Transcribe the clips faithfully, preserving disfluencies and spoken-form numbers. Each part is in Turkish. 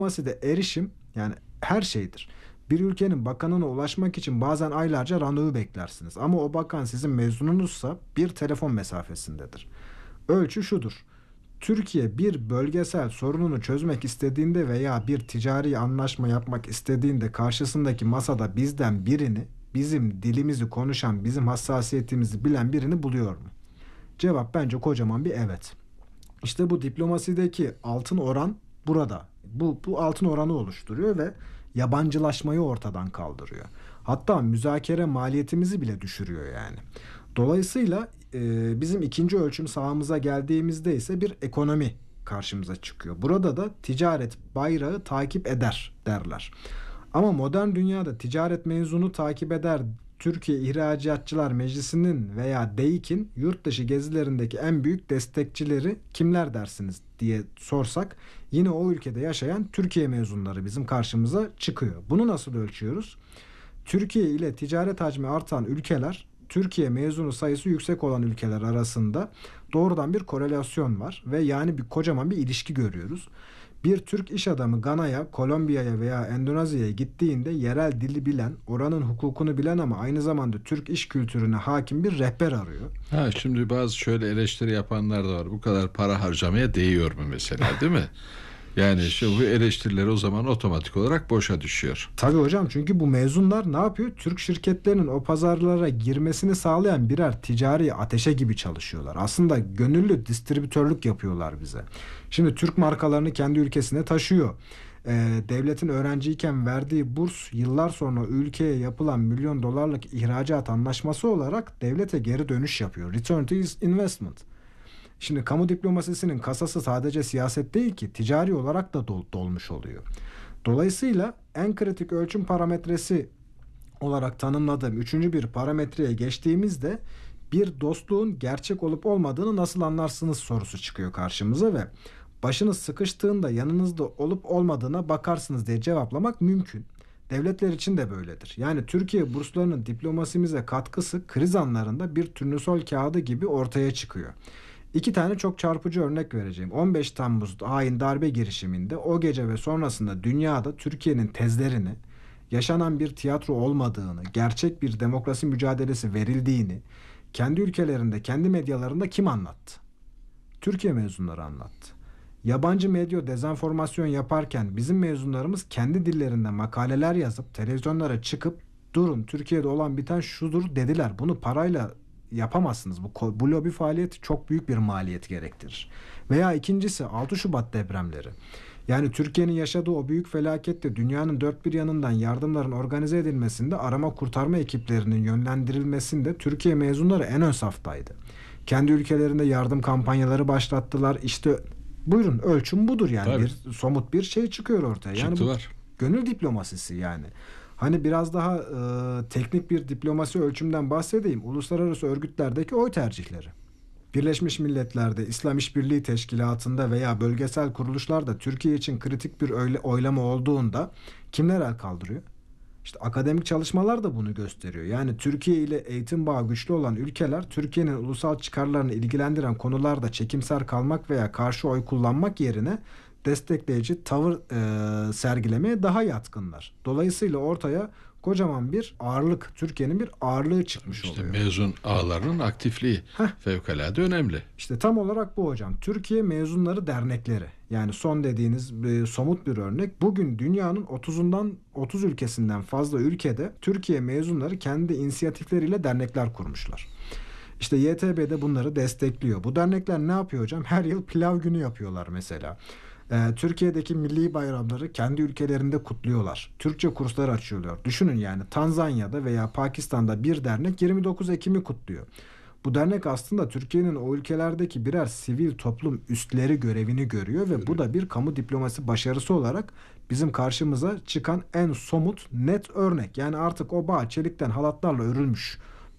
Diplomaside erişim yani her şeydir. Bir ülkenin bakanına ulaşmak için bazen aylarca randevu beklersiniz. Ama o bakan sizin mezununuzsa bir telefon mesafesindedir. Ölçü şudur. Türkiye bir bölgesel sorununu çözmek istediğinde veya bir ticari anlaşma yapmak istediğinde karşısındaki masada bizden birini, bizim dilimizi konuşan, bizim hassasiyetimizi bilen birini buluyor mu? Cevap bence kocaman bir evet. İşte bu diplomasideki altın oran burada. Bu, bu altın oranı oluşturuyor ve yabancılaşmayı ortadan kaldırıyor. Hatta müzakere maliyetimizi bile düşürüyor yani. Dolayısıyla e, bizim ikinci ölçüm sahamıza geldiğimizde ise bir ekonomi karşımıza çıkıyor. Burada da ticaret bayrağı takip eder derler. Ama modern dünyada ticaret mevzunu takip eder Türkiye İhracatçılar Meclisi'nin veya DEİK'in yurt dışı gezilerindeki en büyük destekçileri kimler dersiniz diye sorsak yine o ülkede yaşayan Türkiye mezunları bizim karşımıza çıkıyor. Bunu nasıl ölçüyoruz? Türkiye ile ticaret hacmi artan ülkeler, Türkiye mezunu sayısı yüksek olan ülkeler arasında doğrudan bir korelasyon var ve yani bir kocaman bir ilişki görüyoruz. Bir Türk iş adamı Gana'ya, Kolombiya'ya veya Endonezya'ya gittiğinde yerel dili bilen, oranın hukukunu bilen ama aynı zamanda Türk iş kültürüne hakim bir rehber arıyor. Ha, şimdi bazı şöyle eleştiri yapanlar da var. Bu kadar para harcamaya değiyor mu mesela, değil mi? Yani şu bu eleştiriler o zaman otomatik olarak boşa düşüyor. Tabii hocam, çünkü bu mezunlar ne yapıyor? Türk şirketlerinin o pazarlara girmesini sağlayan birer ticari ateşe gibi çalışıyorlar. Aslında gönüllü distribütörlük yapıyorlar bize. Şimdi Türk markalarını kendi ülkesine taşıyor. Ee, devletin öğrenciyken verdiği burs yıllar sonra ülkeye yapılan milyon dolarlık ihracat anlaşması olarak devlete geri dönüş yapıyor. Return to investment. Şimdi kamu diplomasisinin kasası sadece siyaset değil ki ticari olarak da dol- dolmuş oluyor. Dolayısıyla en kritik ölçüm parametresi olarak tanımladığım üçüncü bir parametreye geçtiğimizde bir dostluğun gerçek olup olmadığını nasıl anlarsınız sorusu çıkıyor karşımıza ve başınız sıkıştığında yanınızda olup olmadığına bakarsınız diye cevaplamak mümkün. Devletler için de böyledir. Yani Türkiye burslarının diplomasimize katkısı kriz anlarında bir turnusol kağıdı gibi ortaya çıkıyor. İki tane çok çarpıcı örnek vereceğim. on beş Temmuz hain darbe girişiminde o gece ve sonrasında dünyada Türkiye'nin tezlerini, yaşanan bir tiyatro olmadığını, gerçek bir demokrasi mücadelesi verildiğini, kendi ülkelerinde, kendi medyalarında kim anlattı? Türkiye mezunları anlattı. Yabancı medya dezenformasyon yaparken bizim mezunlarımız kendi dillerinde makaleler yazıp televizyonlara çıkıp durun Türkiye'de olan biten şudur dediler. Bunu parayla yapamazsınız. Bu, bu lobi faaliyeti çok büyük bir maliyet gerektirir. Veya ikincisi altı Şubat depremleri. Yani Türkiye'nin yaşadığı o büyük felakette dünyanın dört bir yanından yardımların organize edilmesinde, arama kurtarma ekiplerinin yönlendirilmesinde Türkiye mezunları en ön saftaydı. Kendi ülkelerinde yardım kampanyaları başlattılar. İşte buyurun ölçüm budur yani. Tabii. Bir somut bir şey çıkıyor ortaya. Yani Çıktı bu var. gönül diplomasisi yani. Hani biraz daha e, teknik bir diplomasi ölçümden bahsedeyim. Uluslararası örgütlerdeki oy tercihleri. Birleşmiş Milletler'de, İslam İşbirliği Teşkilatı'nda veya bölgesel kuruluşlarda Türkiye için kritik bir öyle, oylama olduğunda kimler el kaldırıyor? İşte akademik çalışmalar da bunu gösteriyor. Yani Türkiye ile eğitim bağı güçlü olan ülkeler Türkiye'nin ulusal çıkarlarını ilgilendiren konularda çekimser kalmak veya karşı oy kullanmak yerine destekleyici tavır e, sergilemeye daha yatkınlar. Dolayısıyla ortaya kocaman bir ağırlık, Türkiye'nin bir ağırlığı çıkmış İşte oluyor. mezun ağlarının aktifliği Heh. fevkalade önemli. İşte tam olarak bu hocam. Türkiye Mezunları Dernekleri. Yani son dediğiniz e, somut bir örnek. Bugün dünyanın otuzundan otuz ülkesinden fazla ülkede Türkiye mezunları kendi inisiyatifleriyle dernekler kurmuşlar. İşte Y T B de bunları destekliyor. Bu dernekler ne yapıyor hocam? Her yıl pilav günü yapıyorlar mesela. Ee, Türkiye'deki milli bayramları kendi ülkelerinde kutluyorlar. Türkçe kurslar açıyorlar. Düşünün yani Tanzanya'da veya Pakistan'da bir dernek yirmi dokuz Ekim'i kutluyor. Bu dernek aslında Türkiye'nin o ülkelerdeki birer sivil toplum üstleri görevini görüyor ve bu da bir kamu diplomasi başarısı olarak bizim karşımıza çıkan en somut, net örnek. Yani artık o bağ çelikten halatlarla örülmüş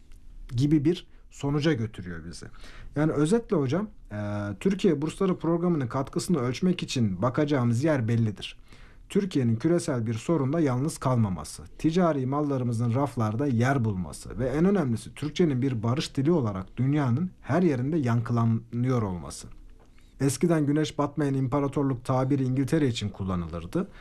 gibi bir sonuca götürüyor bizi. Yani özetle hocam, e, Türkiye Bursları Programı'nın katkısını ölçmek için bakacağımız yer bellidir. Türkiye'nin küresel bir sorunda yalnız kalmaması, ticari mallarımızın raflarda yer bulması ve en önemlisi Türkçenin bir barış dili olarak dünyanın her yerinde yankılanıyor olması. Eskiden güneş batmayan imparatorluk tabiri İngiltere için kullanılırdı.